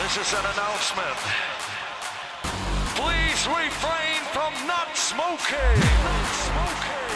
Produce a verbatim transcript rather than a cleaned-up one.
This is an announcement. Please refrain from not smoking. Not smoking.